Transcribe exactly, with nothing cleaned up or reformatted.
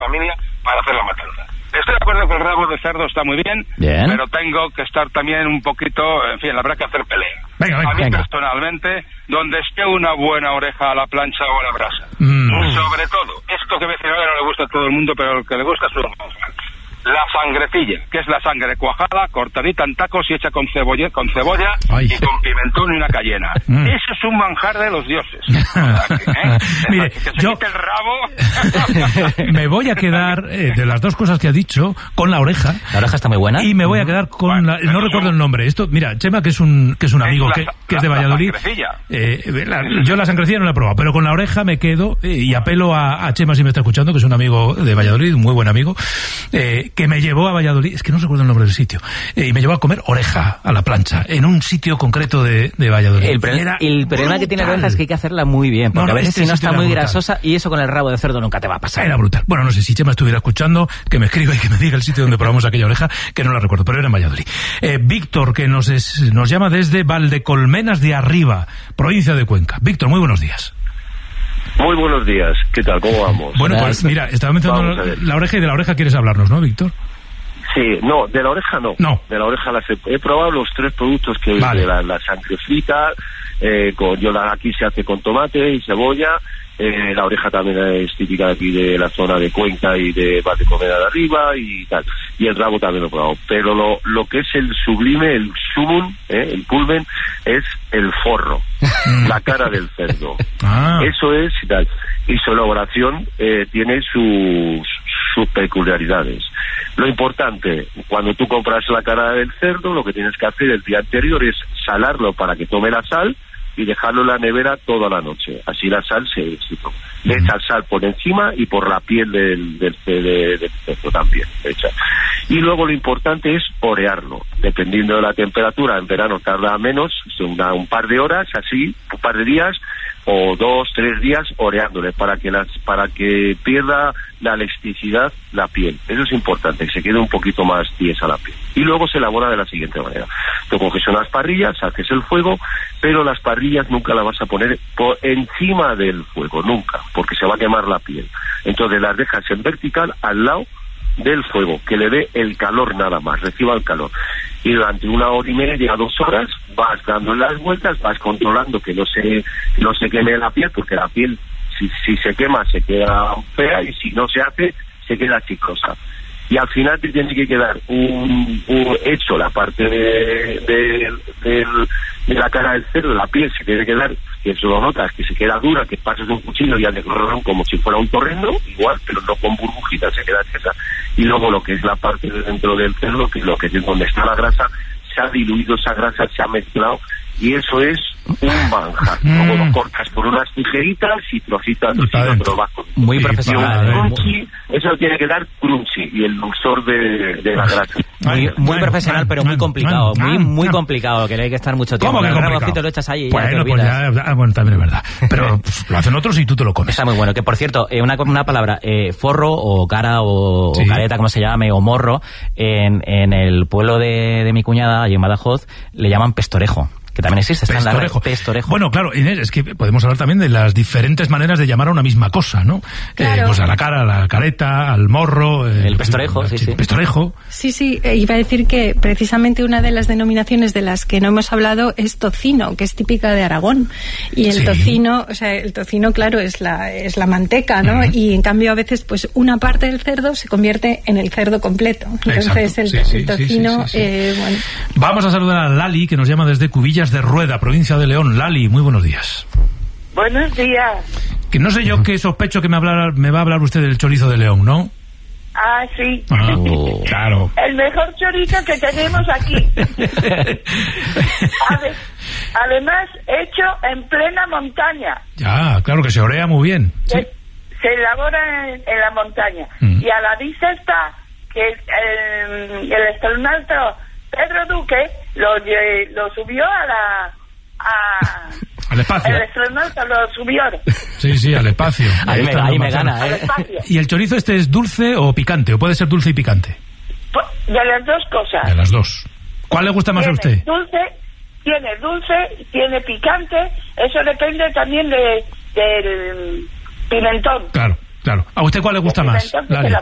familia para hacer la matanza. Estoy de acuerdo que el rabo de cerdo está muy bien, bien, pero tengo que estar también un poquito, en fin, habrá que hacer pelea. Venga, venga, a mí venga. personalmente, donde esté una buena oreja a la plancha o a la brasa. Mm. Y sobre todo, esto que me dice ahora no le gusta a todo el mundo, pero lo que le gusta es un la sangrecilla, que es la sangre cuajada, cortadita en tacos y hecha con cebolla, con cebolla y con pimentón y una cayena. Mm. Eso es un manjar de los dioses. ¿Eh? Mire, que se yo quite el rabo. Me voy a quedar eh, de las dos cosas que ha dicho con la oreja. La oreja está muy buena. Y me voy a quedar con bueno, la, no recuerdo el nombre. Esto, mira, Chema, que es un que es un amigo es la, que, que es de la, Valladolid. La eh, la, yo la sangrecilla no la he probado, pero con la oreja me quedo eh, y apelo a, a Chema si me está escuchando, que es un amigo de Valladolid, un muy buen amigo, eh, que me llevó a Valladolid, es que no recuerdo el nombre del sitio, eh, y me llevó a comer oreja a la plancha, en un sitio concreto de, de Valladolid. El, pre el problema que tiene la oreja es que hay que hacerla muy bien, porque no, no, a veces este si no está muy brutal. grasosa, y eso con el rabo de cerdo nunca te va a pasar. Era brutal. Bueno, no sé si Chema estuviera escuchando, que me escriba y que me diga el sitio donde probamos aquella oreja, que no la recuerdo, pero era en Valladolid. Eh, Víctor, que nos, es, nos llama desde Valdecolmenas de Arriba, provincia de Cuenca. Víctor, muy buenos días. Muy buenos días. ¿Qué tal? ¿Cómo vamos? Bueno, pues mira, estaba mencionando la oreja y de la oreja quieres hablarnos, ¿no, Víctor? Sí, no, de la oreja no. No. De la oreja las he, he probado los tres productos que vale. la, la sangre frita, eh, con, yo la, aquí se hace con tomate y cebolla, eh, la oreja también es típica de aquí de la zona de Cuenca y de Valdecolmenas de Arriba y tal, y el rabo también lo he probado, pero lo, lo que es el sublime, el sumum, eh, el culmen, es el forro, la cara del cerdo. Ah. Eso es y tal, y su elaboración eh, tiene sus, sus peculiaridades. Lo importante, cuando tú compras la cara del cerdo, lo que tienes que hacer el día anterior es salarlo para que tome la sal y dejarlo en la nevera toda la noche. Así la sal se... se le echas sal por encima y por la piel del, del, del, del cerdo también. Echa. Y luego lo importante es orearlo. Dependiendo de la temperatura, en verano tarda menos, una, un par de horas, así, un par de días, o dos, tres días oreándole para que las para que pierda la elasticidad la piel. Eso es importante, que se quede un poquito más tiesa la piel. Y luego se elabora de la siguiente manera. Tú coges unas parrillas, haces el fuego, pero las parrillas nunca las vas a poner por encima del fuego, nunca, porque se va a quemar la piel. Entonces las dejas en vertical al lado del fuego, que le dé el calor nada más, reciba el calor. Y durante una hora y media, dos horas, vas dando las vueltas, vas controlando que no se no se queme la piel, porque la piel, si, si se quema, se queda fea, y si no se hace, se queda chiclosa. Y al final te tiene que quedar un, un hecho la parte de, de, de, de la cara del cerdo, la piel se tiene que quedar, que eso lo notas, que se queda dura, que pasas un cuchillo y hace como si fuera un torrendo, igual, pero no con burbujitas, se queda esa. Y luego lo que es la parte de dentro del cerdo, que es lo que es donde está la grasa, se ha diluido esa grasa, se ha mezclado, y eso es un manjar. Mm. Luego lo cortas por unas tijeritas y trocitas, y lo vas con muy profesional. Crunchy, eso tiene que dar crunchy y el dulzor de, de la grasa. Muy, muy bueno, profesional, pero muy complicado. Muy muy complicado, que hay que estar mucho tiempo. ¿Cómo que el rabocito lo echas ahí y bueno, ya te pues ya, ah, bueno, también es verdad. Pero pues, lo hacen otros y tú te lo comes. Está muy bueno. Que por cierto, eh, una, una palabra, eh, forro o cara o, sí. o careta, como se llame, o morro, en, en el pueblo de, de mi cuñada, allí en Badajoz, le llaman pestorejo. Que también existe, está pestorejo. En la pestorejo. Bueno, claro, Inés, es que podemos hablar también de las diferentes maneras de llamar a una misma cosa, ¿no? Claro. Eh, pues a la cara, a la careta, al morro... Eh, el pestorejo, sí, sí. Pestorejo. Sí, sí, eh, iba a decir que precisamente una de las denominaciones de las que no hemos hablado es tocino, que es típica de Aragón. Y el sí. tocino, o sea, el tocino, claro, es la, es la manteca, ¿no? Uh-huh. Y en cambio a veces, pues una parte del cerdo se convierte en el cerdo completo. Entonces el, sí, sí, el tocino, sí, sí, sí, sí. Eh, bueno. Vamos a saludar a Lali, que nos llama desde Cubillas de Rueda, provincia de León. Lali, muy buenos días. Buenos días. Que no sé yo qué sospecho que me, hablar, me va a hablar usted del chorizo de León, ¿no? Ah, sí. Ah, oh, claro. El mejor chorizo que tenemos aquí. Ade- además, hecho en plena montaña. Ya, claro, que se orea muy bien. Se, sí. se elabora en, en la montaña. Mm. Y a la vista está que el, el astronauta Pedro Duque lo, lo subió a la... A, al espacio. El astronauta lo subió. Sí, sí, al espacio. Ahí, ahí, me, ahí me gana, ¿eh? ¿Y el chorizo este es dulce o picante? ¿O puede ser dulce y picante? De las dos cosas. De las dos. ¿Cuál le gusta más tiene a usted? Dulce, tiene dulce, tiene picante. Eso depende también de del pimentón. Claro. Claro. ¿A usted cuál le gusta más, Lalia?